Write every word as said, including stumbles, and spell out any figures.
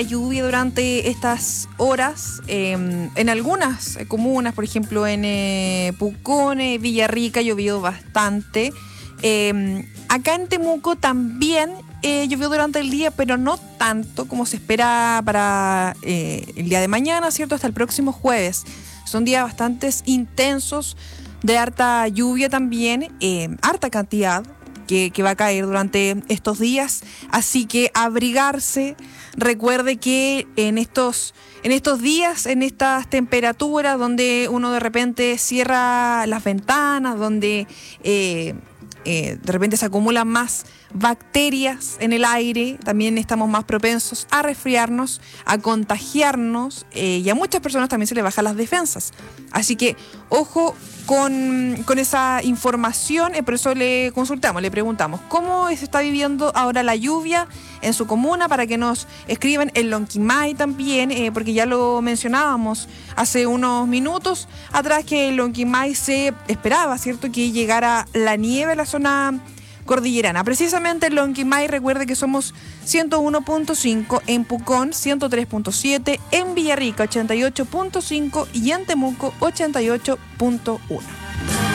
lluvia durante estas horas eh, en algunas comunas, por ejemplo en eh, Pucón, eh, Villarrica llovió bastante. Eh, acá en Temuco también eh, llovió durante el día, pero no tanto como se espera para eh, el día de mañana, ¿cierto? Hasta el próximo jueves. Son días bastante intensos, de harta lluvia también, eh, harta cantidad que, que va a caer durante estos días. Así que abrigarse. Recuerde que en estos, en estos días, en estas temperaturas donde uno de repente cierra las ventanas, donde eh, eh, de repente se acumulan más bacterias en el aire, también estamos más propensos a resfriarnos, a contagiarnos eh, y a muchas personas también se les bajan las defensas. Así que ojo con, con esa información, eh, por eso le consultamos, le preguntamos cómo se está viviendo ahora la lluvia en su comuna, para que nos escriban en Lonquimay también, eh, porque ya lo mencionábamos hace unos minutos atrás que en Lonquimay se esperaba, ¿cierto?, que llegara la nieve a la zona cordillerana. Precisamente en Lonquimay, recuerde que somos ciento uno punto cinco, en Pucón ciento tres punto siete, en Villarrica ochenta y ocho punto cinco y en Temuco ochenta y ocho punto uno.